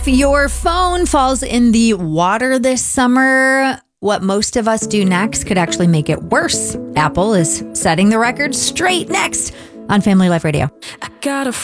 If your phone falls in the water this summer, what most of us do next could actually make it worse. Apple is setting the record straight next on Family Life Radio. I got a